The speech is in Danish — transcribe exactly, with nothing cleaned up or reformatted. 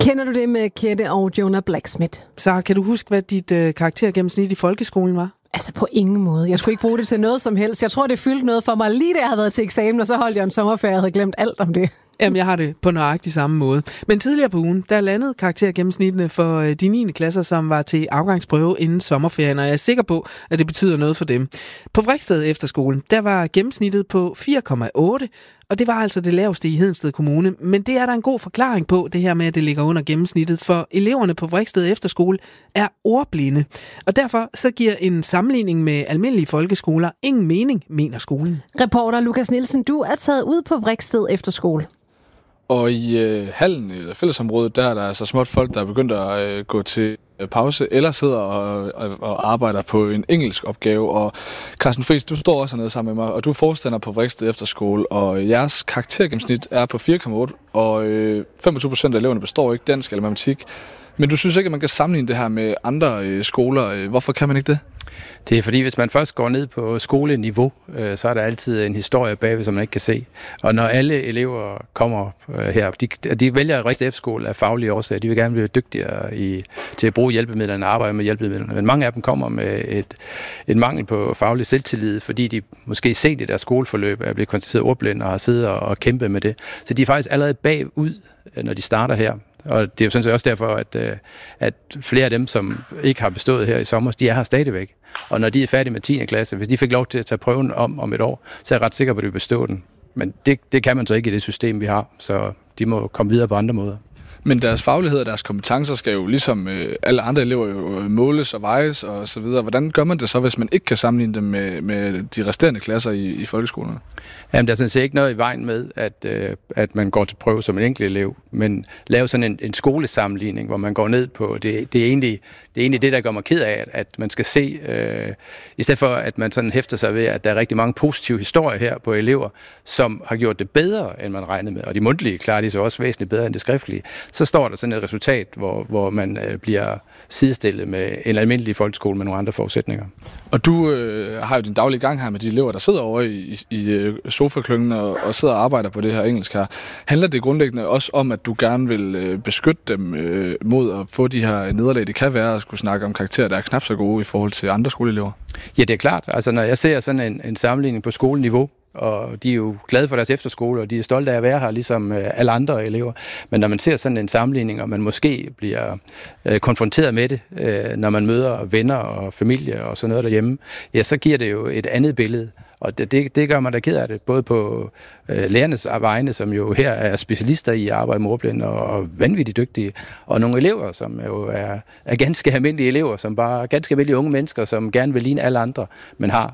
Kender du det med Kette og Jonah Blacksmith? Så kan du huske, hvad dit øh, karaktergennemsnit i folkeskolen var? Altså på ingen måde. Jeg skulle ikke bruge det til noget som helst. Jeg tror, det fyldte noget for mig lige da jeg havde været til eksamen, og så holdt jeg en sommerferie, jeg havde glemt alt om det. Jamen, jeg har det på nøjagtig samme måde. Men tidligere på ugen, der landede karaktergennemsnittene for de niende klasser, som var til afgangsprøve inden sommerferien, og jeg er sikker på, at det betyder noget for dem. På Vriksted Efterskole, der var gennemsnittet på fire komma otte, og det var altså det laveste i Hedensted Kommune. Men det er der en god forklaring på, det her med, at det ligger under gennemsnittet, for eleverne på Vriksted Efterskole er ordblinde. Og derfor så giver en sammenligning med almindelige folkeskoler ingen mening, mener skolen. Reporter Lukas Nielsen, du er taget ud på Vriksted Efterskole. Og i øh, hallen, eller fællesområdet, der er der altså småt folk, der er begyndt at øh, gå til øh, pause, eller sidder og, og, og arbejder på en engelsk opgave. Og Carsten Friis, du står også hernede sammen med mig, og du er forstander på Vriksted Efterskole, og jeres karaktergennemsnit er på fire komma otte, og øh, femogtyve procent af eleverne består ikke dansk eller matematik. Men du synes ikke, at man kan sammenligne det her med andre øh, skoler. Hvorfor kan man ikke det? Det er fordi, hvis man først går ned på skoleniveau, øh, så er der altid en historie bagved, som man ikke kan se. Og når alle elever kommer øh, her, de, de vælger Vriksted F-skole af faglige årsager. De vil gerne blive dygtigere i, til at bruge hjælpemidlerne og arbejde med hjælpemidlerne. Men mange af dem kommer med et, et mangel på faglig selvtillid, fordi de måske sent i deres skoleforløb er blevet konstateret ordblinde og har siddet og, og kæmpet med det. Så de er faktisk allerede bagud, når de starter her. Og det er jo sådan set også derfor, at, at flere af dem, som ikke har bestået her i sommer, de er her stadigvæk. Og når de er færdige med tiende klasse, hvis de fik lov til at tage prøven om om et år, så er jeg ret sikker på, at de vil bestå den. Men det, det kan man så ikke i det system, vi har, så de må komme videre på andre måder. Men deres faglighed og deres kompetencer skal jo ligesom øh, alle andre elever jo måles og vejes og så videre. Hvordan gør man det så, hvis man ikke kan sammenligne dem med, med de resterende klasser i, i folkeskolerne? Jamen, der er sådan set ikke noget i vejen med, at, øh, at man går til prøve som en enkelt elev, men lave sådan en, en skolesammenligning, hvor man går ned på, det, det, er, egentlig, det er egentlig det, der gør mig ked af, at, at man skal se, øh, i stedet for at man sådan hæfter sig ved, at der er rigtig mange positive historier her på elever, som har gjort det bedre, end man regnede med, og de mundtlige klarer de så også væsentligt bedre end det skriftlige. Så står der sådan et resultat, hvor, hvor man øh, bliver sidestillet med en almindelig folkeskole med nogle andre forudsætninger. Og du øh, har jo din daglige gang her med de elever, der sidder over i, i, i sofaklyngen og, og sidder og arbejder på det her engelsk her. Handler det grundlæggende også om, at du gerne vil øh, beskytte dem øh, mod at få de her nederlag, det kan være at skulle snakke om karakterer, der er knap så gode i forhold til andre skoleelever? Ja, det er klart. Altså, når jeg ser sådan en, en sammenligning på skoleniveau, og de er jo glade for deres efterskole, og de er stolte af at være her, ligesom alle andre elever. Men når man ser sådan en sammenligning, og man måske bliver øh, konfronteret med det, øh, når man møder venner og familie og sådan noget derhjemme, ja, så giver det jo et andet billede. Og det, det, det gør man da ked af det, både på øh, lærernes vegne, som jo her er specialister i at arbejde med ordblinde og, og vanvittigt dygtige, og nogle elever, som jo er, er ganske almindelige elever, som bare ganske almindelige unge mennesker, som gerne vil ligne alle andre, men har